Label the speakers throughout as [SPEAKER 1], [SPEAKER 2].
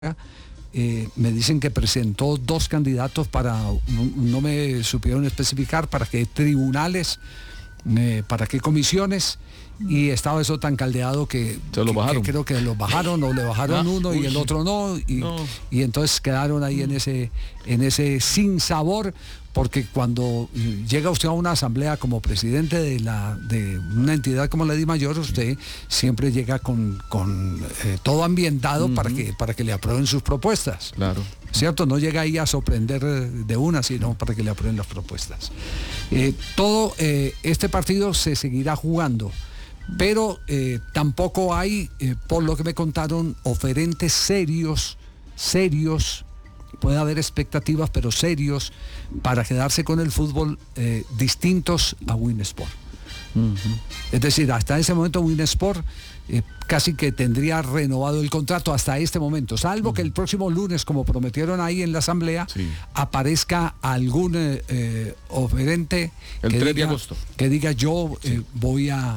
[SPEAKER 1] Me dicen que presentó 2 candidatos no me supieron especificar para qué tribunales, para qué comisiones, y estaba eso tan caldeado que creo que los bajaron o le bajaron uno y el otro no, y entonces quedaron ahí en ese sinsabor, porque cuando llega usted a una asamblea como presidente de una entidad como la DIMAYOR, usted siempre llega con todo ambientado para que le aprueben sus propuestas.
[SPEAKER 2] Claro.
[SPEAKER 1] ¿Cierto? No llega ahí a sorprender de una, sino para que le aprueben las propuestas. Todo este partido se seguirá jugando, pero tampoco hay, por lo que me contaron, oferentes serios, puede haber expectativas, pero serios, para quedarse con el fútbol, distintos a Winsport. Es decir, hasta ese momento Winsport casi que tendría renovado el contrato hasta este momento, salvo que el próximo lunes, como prometieron ahí en la asamblea, aparezca algún oferente
[SPEAKER 2] el 3 de agosto
[SPEAKER 1] que diga yo voy a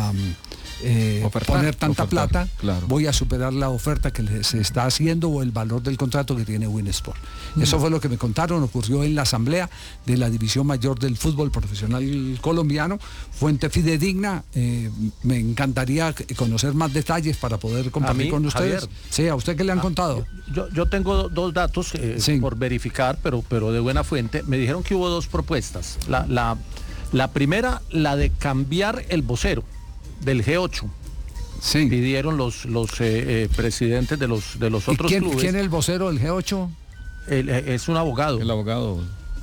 [SPEAKER 1] poner tanta plata, claro, voy a superar la oferta que se está haciendo o el valor del contrato que tiene Winsport. Eso fue lo que me contaron, ocurrió en la asamblea de la división mayor del fútbol profesional colombiano, fuente fidedigna. Me encantaría conocer más detalles para poder compartir con ustedes. Javier,
[SPEAKER 3] sí,
[SPEAKER 1] ¿a usted qué le han contado?
[SPEAKER 3] Yo tengo 2 datos por verificar, pero de buena fuente. Me dijeron que hubo 2 propuestas. La primera, la de cambiar el vocero del G8.
[SPEAKER 1] Sí.
[SPEAKER 3] Pidieron los presidentes de los otros clubes.
[SPEAKER 1] ¿Quién es el vocero del G8?
[SPEAKER 3] Es un abogado.
[SPEAKER 2] El abogado.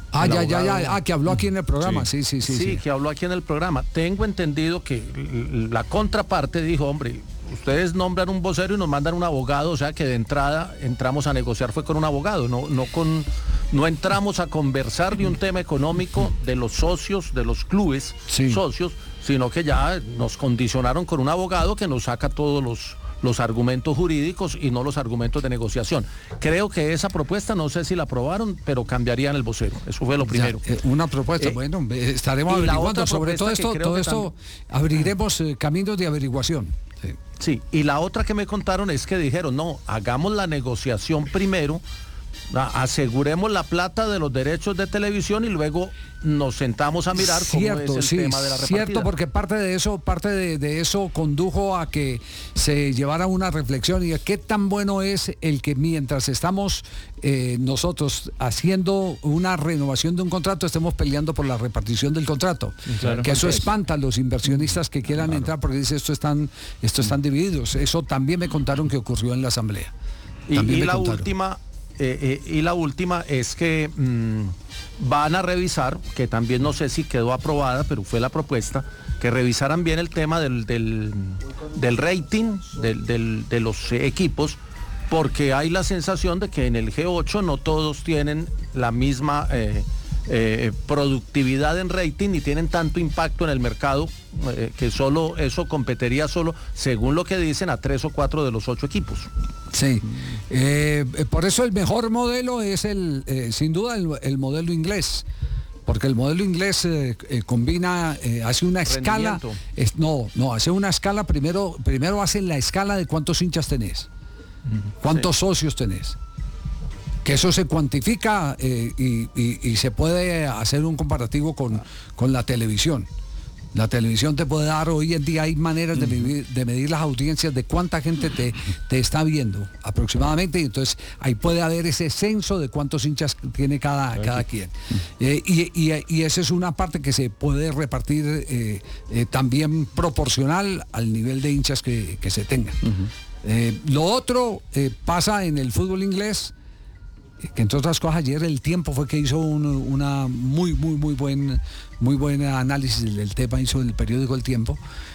[SPEAKER 1] Que habló aquí en el programa. Sí,
[SPEAKER 3] que habló aquí en el programa. Tengo entendido que la contraparte dijo, hombre, ustedes nombran un vocero y nos mandan un abogado, o sea que de entrada entramos a negociar fue con un abogado, no entramos a conversar de un tema económico de los socios, de los clubes socios, sino que ya nos condicionaron con un abogado que nos saca todos los argumentos jurídicos y no los argumentos de negociación. Creo que esa propuesta, no sé si la aprobaron, pero cambiarían el vocero. Eso fue lo primero.
[SPEAKER 1] Una propuesta, bueno, estaremos averiguando sobre todo esto, abriremos caminos de averiguación.
[SPEAKER 3] Sí, y la otra que me contaron es que dijeron, no, hagamos la negociación primero, aseguremos la plata de los derechos de televisión y luego nos sentamos a mirar cómo es el tema de la repartida.
[SPEAKER 1] Cierto, porque parte de eso condujo a que se llevara una reflexión y qué tan bueno es el que mientras estamos nosotros haciendo una renovación de un contrato estemos peleando por la repartición del contrato. Claro, que eso espanta a los inversionistas que quieran entrar porque dice estos están divididos. Eso también me contaron que ocurrió en la asamblea.
[SPEAKER 3] Y la última es que van a revisar, que también no sé si quedó aprobada, pero fue la propuesta, que revisaran bien el tema del rating de los equipos, porque hay la sensación de que en el G8 no todos tienen la misma productividad en rating ni tienen tanto impacto en el mercado, que solo eso competiría solo, según lo que dicen, a 3 o 4 de los 8 equipos.
[SPEAKER 1] Sí, por eso el mejor modelo es sin duda el modelo inglés, porque el modelo inglés combina, hace una escala, hace una escala, primero hacen la escala de cuántos hinchas tenés, cuántos socios tenés, que eso se cuantifica y se puede hacer un comparativo con la televisión. La televisión te puede dar, hoy en día hay maneras de medir las audiencias, de cuánta gente te está viendo aproximadamente, y entonces ahí puede haber ese censo de cuántos hinchas tiene cada quien. Y esa es una parte que se puede repartir también proporcional al nivel de hinchas que se tengan. Lo otro pasa en el fútbol inglés, que entre otras cosas ayer El Tiempo fue que hizo una muy buen análisis del tema, hizo el periódico El Tiempo,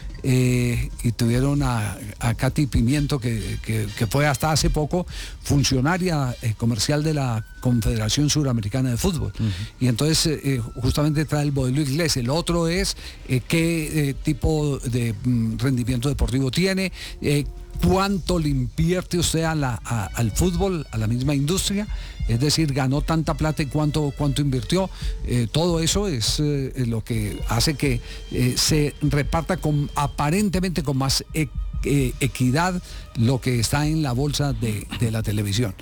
[SPEAKER 1] y tuvieron a Katy Pimiento, que fue hasta hace poco funcionaria comercial de la Confederación Suramericana de Fútbol. Y entonces justamente trae el modelo inglés. El otro es qué tipo de rendimiento deportivo tiene, cuánto le invierte usted al fútbol, a la misma industria, es decir, ganó tanta plata y cuánto invirtió. Todo eso es lo que hace que se reparta aparentemente con más equidad lo que está en la bolsa de la televisión.